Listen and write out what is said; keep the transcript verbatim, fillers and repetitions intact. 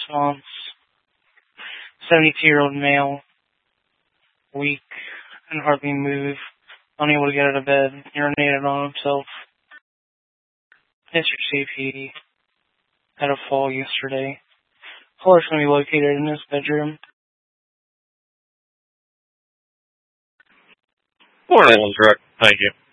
response. seventy-two-year-old male, weak, and hardly move, unable to get out of bed, urinated on himself. Mister C P had a fall yesterday. Caller is going to be located in his bedroom. Morning, Rick. Thank you.